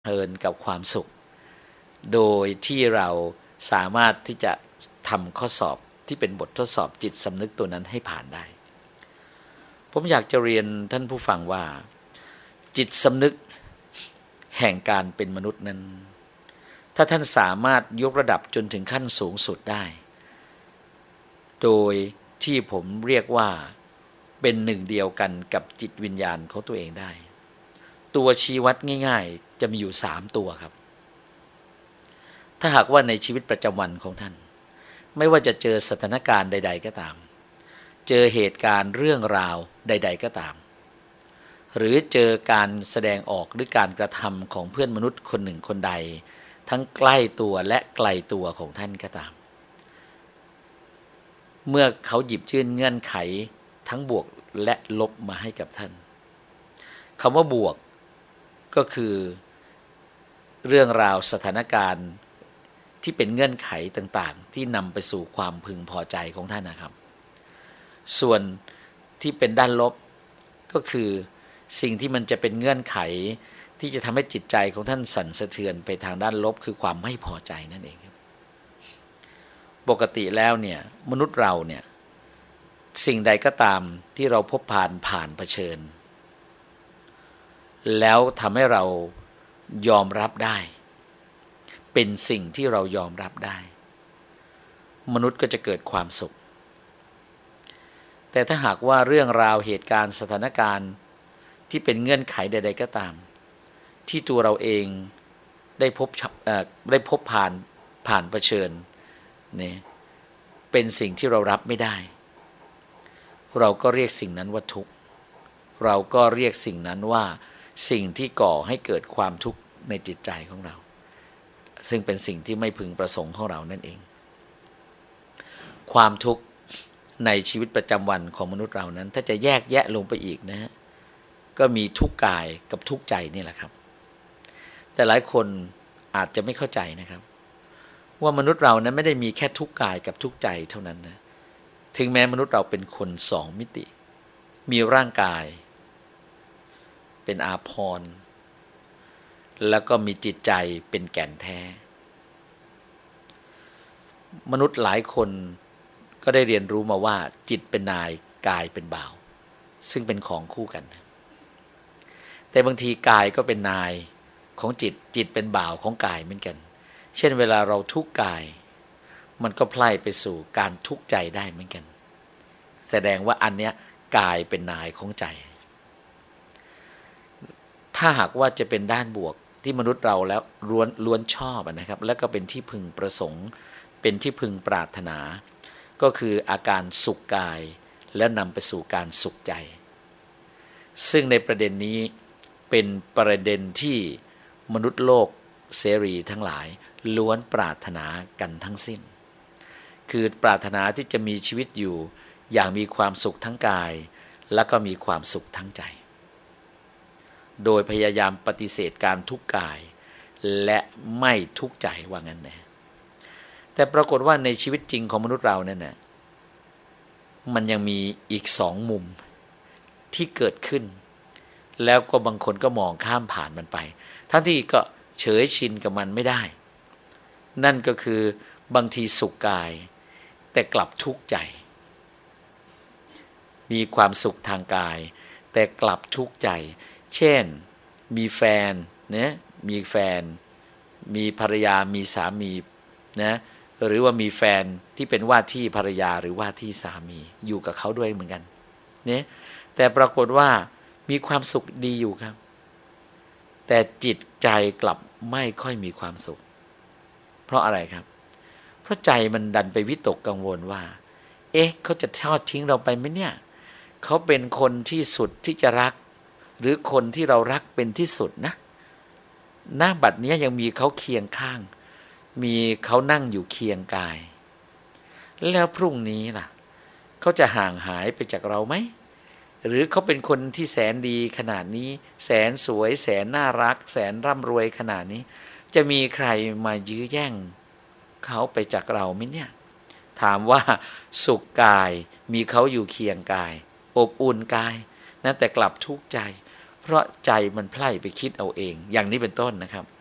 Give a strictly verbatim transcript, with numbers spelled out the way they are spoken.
เพลินกับความสุขโดยที่เราสามารถที่จะทำข้อสอบที่เป็นบททดสอบจิตสำนึกตัวนั้นให้ผ่านได้ผมอยากจะเรียนท่านผู้ฟังว่าจิตสำนึกแห่งการเป็นมนุษย์นั้นถ้าท่านสามารถยกระดับจนถึงขั้นสูงสุดได้โดยที่ผมเรียกว่าเป็นหนึ่งเดียวกันกับจิตวิญญาณของตัวเองได้ตัวชี้วัดง่ายๆจะมีอยู่สามตัวครับถ้าหากว่าในชีวิตประจำวันของท่านไม่ว่าจะเจอสถานการณ์ใดๆก็ตามเจอเหตุการณ์เรื่องราวใดๆก็ตามหรือเจอการแสดงออกหรือการกระทำของเพื่อนมนุษย์คนหนึ่งคนใดทั้งใกล้ตัวและไกลตัวของท่านก็ตามเมื่อเขาหยิบยื่นเงื่อนไขทั้งบวกและลบมาให้กับท่านคำว่าบวกก็คือเรื่องราวสถานการณ์ที่เป็นเงื่อนไขต่างๆที่นำไปสู่ความพึงพอใจของท่านนะครับส่วนที่เป็นด้านลบก็คือสิ่งที่มันจะเป็นเงื่อนไขที่จะทำให้จิตใจของท่านสั่นสะเทือนไปทางด้านลบคือความไม่พอใจนั่นเองครับปกติแล้วเนี่ยมนุษย์เราเนี่ยสิ่งใดก็ตามที่เราพบผ่านผ่านเผชิญแล้วทำให้เรายอมรับได้เป็นสิ่งที่เรายอมรับได้มนุษย์ก็จะเกิดความสุขแต่ถ้าหากว่าเรื่องราวเหตุการณ์สถานการณ์ที่เป็นเงื่อนไขใดๆก็ตามที่ตัวเราเองได้พบได้พบผ่านผ่านเผชิญเนี่ยเป็นสิ่งที่เรารับไม่ได้เราก็เรียกสิ่งนั้นว่าทุกข์เราก็เรียกสิ่งนั้นว่าสิ่งที่ก่อให้เกิดความทุกข์ในจิตใจของเราซึ่งเป็นสิ่งที่ไม่พึงประสงค์ของเรานั่นเองความทุกข์ในชีวิตประจำวันของมนุษย์เรานั้นถ้าจะแยกแยะลงไปอีกนะฮะก็มีทุกข์กายกับทุกข์ใจนี่แหละครับแต่หลายคนอาจจะไม่เข้าใจนะครับว่ามนุษย์เรานั้นไม่ได้มีแค่ทุกข์กายกับทุกข์ใจเท่านั้นนะถึงแม้มนุษย์เราเป็นคนสองมิติมีร่างกายเป็นอาภรณ์แล้วก็มีจิตใจเป็นแก่นแท้มนุษย์หลายคนก็ได้เรียนรู้มาว่าจิตเป็นนายกายเป็นบ่าวซึ่งเป็นของคู่กันแต่บางทีกายก็เป็นนายของจิตจิตเป็นบ่าวของกายเหมือนกันเช่นเวลาเราทุกข์กายมันก็ไพล่ไปสู่การทุกข์ใจได้เหมือนกันแสดงว่าอันเนี้ยกายเป็นนายของใจถ้าหากว่าจะเป็นด้านบวกที่มนุษย์เราแล้วล้วนล้วนชอบนะครับแล้วก็เป็นที่พึงประสงค์เป็นที่พึงปรารถนาก็คืออาการสุขกายแล้วนำไปสู่การสุขใจซึ่งในประเด็นนี้เป็นประเด็นที่มนุษย์โลกเสรีทั้งหลายล้วนปรารถนากันทั้งสิ้นคือปรารถนาที่จะมีชีวิตอยู่อย่างมีความสุขทั้งกายและก็มีความสุขทั้งใจโดยพยายามปฏิเสธการทุกข์กายและไม่ทุกข์ใจว่างั้นนะแต่ปรากฏว่าในชีวิตจริงของมนุษย์เราเนี่ยนะมันยังมีอีกสองมุมที่เกิดขึ้นแล้วก็บางคนก็มองข้ามผ่านมันไปทั้งที่ก็เฉยชินกับมันไม่ได้นั่นก็คือบางทีสุขกายแต่กลับทุกข์ใจมีความสุขทางกายแต่กลับทุกข์ใจเช่นมีแฟนนะมีแฟนมีภรรยามีสามีนะหรือว่ามีแฟนที่เป็นว่าที่ภรรยาหรือว่าที่สามีอยู่กับเขาด้วยเหมือนกันเนี่ยแต่ปรากฏว่ามีความสุขดีอยู่ครับแต่จิตใจกลับไม่ค่อยมีความสุขเพราะอะไรครับเพราะใจมันดันไปวิตกกังวลว่าเอ๊ะเขาจะทอดทิ้งเราไปไหมเนี่ยเขาเป็นคนที่สุดที่จะรักหรือคนที่เรารักเป็นที่สุดนะหน้าบัดนี้ยังมีเขาเคียงข้างมีเขานั่งอยู่เคียงกายแล้วพรุ่งนี้ล่ะเขาจะห่างหายไปจากเราไหมหรือเขาเป็นคนที่แสนดีขนาดนี้แสนสวยแสนน่ารักแสนร่ำรวยขนาดนี้จะมีใครมายื้อแย่งเขาไปจากเราไหมเนี่ยถามว่าสุขกายมีเขาอยู่เคียงกายอบอุ่นกายนะแต่กลับทุกข์ใจเพราะใจมันไพล่ไปคิดเอาเองอย่างนี้เป็นต้นนะครับ